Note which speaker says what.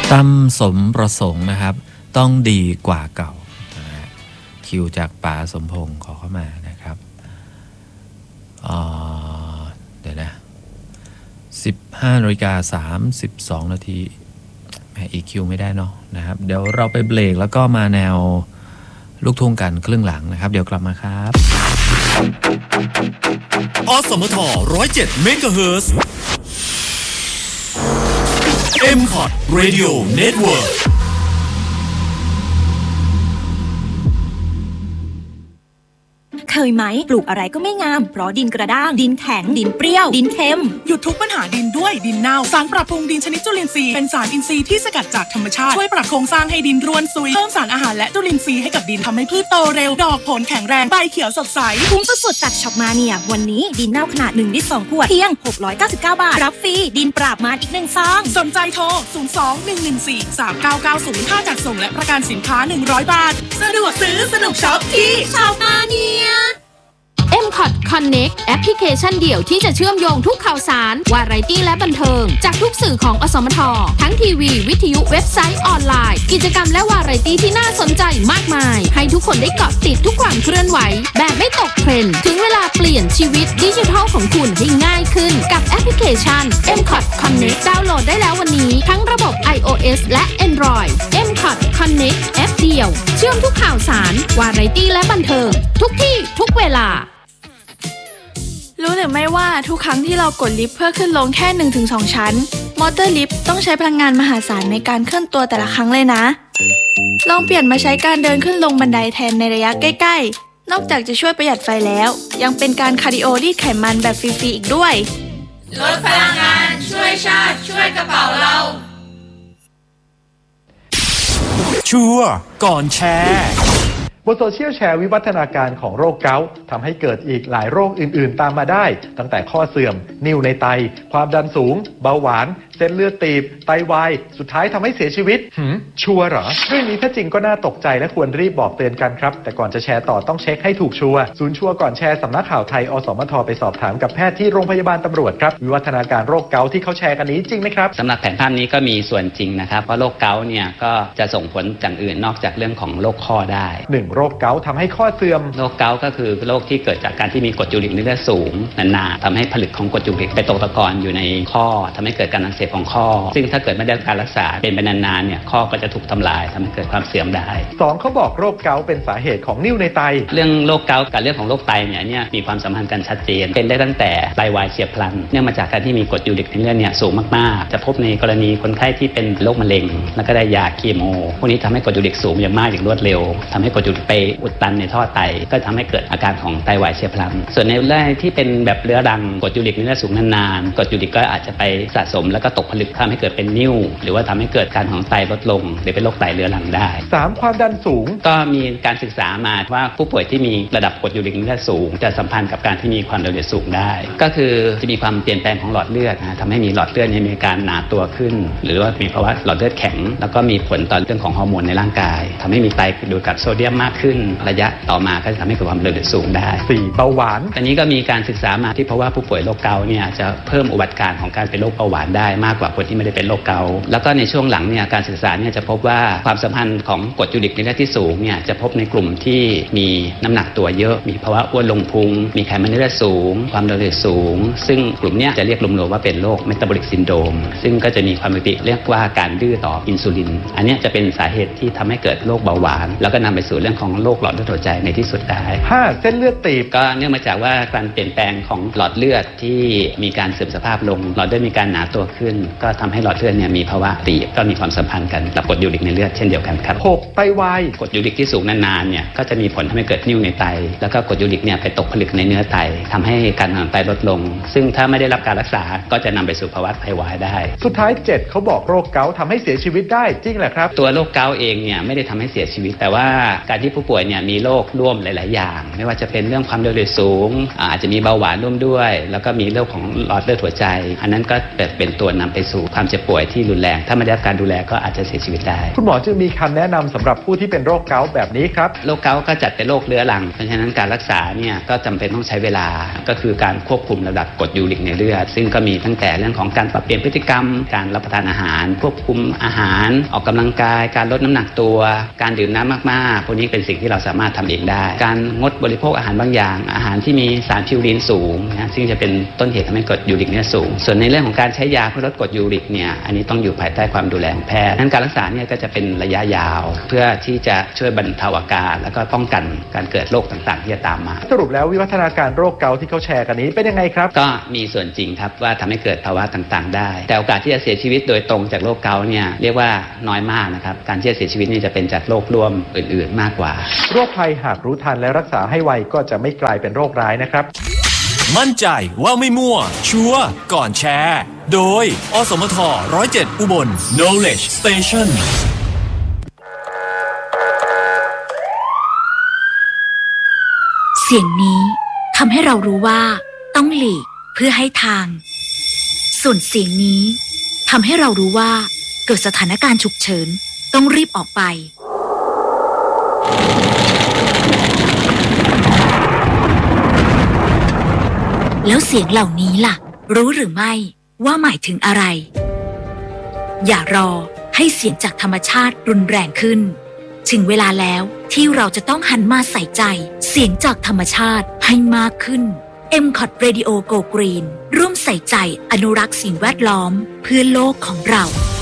Speaker 1: ตั้มสมประสงค์นะครับต้องดีกว่าเก่าคิวจากป๋าสมพงษ์ขอเข้ามานะครับเดี๋ยวนะ 15:32 นาทีแหมอีคิวไม่ได้เนาะนะครับเดี๋ยวเราไปเบรกแล้วก็มาแนวลูกทุ่งกันครึ่งหลังนะครับเดี๋ยวกลับมาครับ
Speaker 2: อสมท107 เมกะเฮิรตซ์ MCOT Radio Network
Speaker 3: เคยไหมปลูกอะไรก็ไม่งามเพราะดินกระด้างดินแข็งดินเปรี้ยวดินเค็ม
Speaker 4: หยุดทุกปัญหาดินด้วยดินเน่าสารปรับปรุงดินชนิดจุลินทรีย์เป็นสารอินทรีย์ที่สกัดจากธรรมชาติช่วยปรับโครงสร้างให้ดินร่วนซุยเพิ่มสารอาหารและจุลินทรีย์ให้กับดินทำให้พืชโตเร็วดอกผลแข็งแรงใบเขียวสดใส
Speaker 3: คุ้มสุดๆจากช็อปมาเนียวันนี้ดินเน่าขนาด1 ลิตร 2 ขวดเพียง699 บาทรับฟรีดินปราบมารอีก1 ซอง
Speaker 4: สนใจโทร02-114-3990ค่าจัดส่งและประกันสินค้า100 บาทสะดวกซื้อสนุกช็อปที่ช็อปมาเนีย
Speaker 5: MCOT Connect แอปพลิเคชันเดี่ยวที่จะเชื่อมโยงทุกข่าวสารวาไรตี้และบันเทิงจากทุกสื่อของอสมททั้งทีวีวิทยุเว็บไซต์ออนไลน์กิจกรรมและวาไรตี้ที่น่าสนใจมากมายให้ทุกคนได้เกาะติดทุกความเคลื่อนไหวแบบไม่ตกเทรนด์ถึงเวลาเปลี่ยนชีวิตดิจิทัลของคุณให้ง่ายขึ้นกับแอปพลิเคชัน MCOT Connect ดาวน์โหลดได้แล้ววันนี้ทั้งระบบ iOS และ Android MCOT Connect แอปเดียวเชื่อมทุกข่าวสารวาไรตี้และบันเทิงทุกที่ทุกเวลา
Speaker 6: รู้หรือไม่ว่าทุกครั้งที่เรากดลิฟต์เพื่อขึ้นลงแค่ 1-2 ชั้นมอเตอร์ลิฟต์ต้องใช้พลังงานมหาศาลในการเคลื่อนตัวแต่ละครั้งเลยนะลองเปลี่ยนมาใช้การเดินขึ้นลงบันไดแทนในระยะใกล้ๆนอกจากจะช่วยประหยัดไฟแล้วยังเป็นการคาร์ดิโอรีดไขมันแบบฟรีๆอีกด้วย
Speaker 7: ลดพลังงานช่วยชาติช่วยกระเป๋าเรา
Speaker 2: ชัวร์ก่อนแชร์
Speaker 8: บนโซเชียลแชร์วิวัฒนาการของโรคเกาต์ทำให้เกิดอีกหลายโรคอื่นๆตามมาได้ตั้งแต่ข้อเสื่อมนิ่วในไตความดันสูงเบาหวานเส้นเลือดตีบไตวายสุดท้ายทำให้เสียชีวิตชัวร์เหรอเรื่องนี้ถ้าจริงก็น่าตกใจและควรรีบบอกเตือนกันครับแต่ก่อนจะแชร์ต่อต้องเช็คให้ถูกชัวร์ศูนย์ชัวร์ก่อนแชร์สำนักข่าวไทยอสมทไปสอบถามกับแพทย์ที่โรงพยาบาลตำรวจครับวิวัฒนาการโรคเกาต์ที่เขาแชร์กันนี้จริงไหมครับ
Speaker 9: สำหรับแผนภาพนี้ก็มีส่วนจริงนะครับเพราะโรคเกาต์เนี่ยก็จะส่งผลอย่างอื่นนอกจากเรื่องของโรคข้อได้
Speaker 8: 1โรคเกาต์ทำให้ข้อเสื่อม
Speaker 9: โรคเกาต์ก็คือโรคที่เกิดจากการที่มีกรดยูริกในเลือดสูงนานๆทำให้ผลึกของกรดยูริกไปตกตะกอนอยู่ในข้อทำให้เกิดการอักเสบของข้อซึ่งถ้าเกิดไม่ได้การรักษาเป็นไปนานๆเนี่ยข้อก็จะถูกทำลายทำให้เกิดความเสื่อมได้
Speaker 8: 2เขาบอกโรคเกาต์เป็นสาเหตุของนิ่วในไต
Speaker 9: เรื่องโรคเกาต์กับเรื่องของโรคไตเนี่ยมีความสัมพันธ์กันชัดเจนเป็นได้ตั้งแต่ไตวายเฉียบพลันเนื่องมาจากการที่มีกรดยูริกในเลือดเนี่ยสูงมากๆจะพบในกรณีคนไข้ที่เป็นโรคมะเร็งแล้วก็ได้ยาคีโมพวกนี้ทำให้กรดยูริกสูงอย่างมากอย่างรวดเร็วทำให้กรดยูริกไปอุดตันในท่อไตก็ทำให้เกิดอาการของไตวายเฉียบพลันส่วนในรายที่เป็นแบบเรื้อรังกรดยูริกในเลือดสูงนานๆกรดยูริกก็อาจจะไปสะสมแล้วก็ตกผลึกทำให้เกิดเป็นนิ่วหรือว่าทำให้เกิดการของไตลดลงหรือเป็นโรคไตเรื้อรังได้
Speaker 8: 3ความดันสูง
Speaker 9: ก็มีการศึกษามาว่าผู้ป่วยที่มีระดับกรดยูริกในเลือดสูงจะสัมพันธ์กับการที่มีความดันเลือดสูงได้ก็คือจะมีความเปลี่ยนแปลงของหลอดเลือดทำให้มีหลอดเลือดมีการหนาตัวขึ้นหรือว่ามีภาวะหลอดเลือดแข็งแล้วก็มีผลต่อเรื่องของฮอร์โมนในร่างกายทำให้มีไตดูดกับโซเดียมมากขึ้นระยะต่อมาก็จะทำให้เกิดความดันเลือดสูงได้
Speaker 8: 4เบาหวาน
Speaker 9: อันนี้ก็มีการศึกษามาที่เพราะว่าผู้ป่วยโรคเกาต์เนี่ยจะเพิ่มอุบัติการของการเป็นโรคเบาหวานได้มากกว่าคนที่ไม่ได้เป็นโรคเกาต์แล้วก็ในช่วงหลังเนี่ยการศึกษาเนี่ยจะพบว่าความสัมพันธ์ของกรดยูริกในเลือดที่สูงเนี่ยจะพบในกลุ่มที่มีน้ำหนักตัวเยอะมีภาวะอ้วนลงพุงมีไขมันในเลือดสูงความดันเลือดสูงซึ่งกลุ่มนี้จะเรียกรวมๆว่าเป็นโรคเมตาบอลิกซินโดรมซึ่งก็จะมีความปกติเรียกว่าการดื้อต่ออินซูลินอันนี้จะเป็นสาเหตุที่ทำให้เกิดโรคเบาหวานแล้วก็นำไปสู่เรื่องของโรคหลอดเลือดหัวใจในที่สุดได้
Speaker 8: 5เส้นเลือดตีบ
Speaker 9: ก็เนื่องมาจากว่าการเปลี่ยนแปลงของหลอดเลือดที่มีการเสื่อมสภาพลงหลอดเลือดมีการหนาตัวขึ้นก็ทำให้หลอดเลือดเนี่ยมีภาวะตีบก็มีความสัมพันธ์กันกับกรดยูริกในเลือดเช่นเดียวกันครับ
Speaker 8: 6ไตวาย
Speaker 9: กรดยูริกที่สูงนานๆเนี่ยก็จะมีผลทำให้เกิดนิ่วในไตแล้วก็กรดยูริกเนี่ยไปตกผลึกในเนื้อไตทำให้การทางไตลดลงซึ่งถ้าไม่ได้รับการรักษาก็จะนำไปสู่ภาวะไตวายได้
Speaker 8: สุดท้าย7เขาบอกโรคเกาต์ทำให้เสียชีวิตได้จริงแหละครับ
Speaker 9: ตัวโรคเกาต์เองเนี่ยไม่ได้ทำให้เสียชีวิตแต่ว่าการที่ผู้ป่วยเนี่ยมีโรคร่วมหลายๆอย่างไม่ว่าจะเป็นเรื่องความดันเลือดสูงอาจจะมีเบาหวานร่วมด้วยแล้วก็มีเรื่องของหลอดเลือดหัวใจอันนั้นก็เป็นตัวนนำไปสู่ความเจ็บป่วยที่รุนแรงถ้าไม่ได้รับการดูแลก็อาจจะเสียชีวิตได้
Speaker 8: คุณหมอจึงมีคำแนะนำสำหรับผู้ที่เป็นโรคเกาต์แบบนี้ครับ
Speaker 9: โรคเกาต์ก็จัดเป็นโรคเรื้อรังเพราะฉะนั้นการรักษาเนี่ยก็จำเป็นต้องใช้เวลาก็คือการควบคุมระดับกรดยูริกในเลือดซึ่งก็มีตั้งแต่เรื่องของการปรับเปลี่ยนพฤติกรรมการรับประทานอาหารควบคุมอาหารออกกำลังกายการลดน้ำหนักตัวการดื่มน้ำมากๆพวกนี้เป็นสิ่งที่เราสามารถทำเองได้การงดบริโภคอาหารบางอย่างอาหารที่มีสารพิวรีนสูงนะซึ่งจะเป็นต้นเหตุทำให้กรดยูริกเนี่ยสูงส่วนในเรื่องของการใช้ยาเพื่อลดกรดยูริกเนี่ยอันนี้ต้องอยู่ภายใต้ความดูแลของแพทย์นั้นการรักษาเนี่ยก็จะเป็นระยะยาวเพื่อที่จะช่วยบรรเทาอาการแล้วก็ป้องกันการเกิดโรคต่างๆที่จะตามมา
Speaker 8: สรุปแล้ววิวัฒนาการโรคเกาต์ที่เขาแชร์กันนี้เป็นยังไงครับ
Speaker 9: ก็มีส่วนจริงครับว่าทำให้เกิดภาวะต่างๆได้แต่โอกาสที่จะเสียชีวิตโดยตรงจากโรคเกาต์เนี่ยเรียกว่าน้อยมากนะครับการที่จะเสียชีวิตนี่จะเป็นจากโรคร่วมอื่นๆมากกว่า
Speaker 8: โรคภัยหากรู้ทันและรักษาให้ไวก็จะไม่กลายเป็นโรคร้ายนะครับ
Speaker 2: มั่นใจว่าไม่มั่วชัวร์ก่อนแชร์โดยอสมท107อุบล Knowledge Station
Speaker 3: เสียงนี้ทำให้เรารู้ว่าต้องหลีกเพื่อให้ทางส่วนเสียงนี้ทำให้เรารู้ว่าเกิดสถานการณ์ฉุกเฉินต้องรีบออกไปแล้วเสียงเหล่านี้ล่ะรู้หรือไม่ว่าหมายถึงอะไรอย่ารอให้เสียงจากธรรมชาติรุนแรงขึ้นถึงเวลาแล้วที่เราจะต้องหันมาใส่ใจเสียงจากธรรมชาติให้มากขึ้น MCOT Radio Go Green ร่วมใส่ใจอนุรักษ์สิ่งแวดล้อมเพื่อโลกของเรา